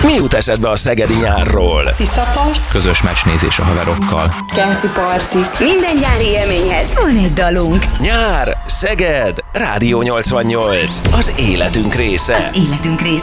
Mi jut eszedbe a szegedi nyárról? Tiszapart, közös meccsnézés a haverokkal, kerti parti. Minden nyári élményhez van egy dalunk. Nyár, Szeged, Rádió 88. Az életünk része. Életünk része.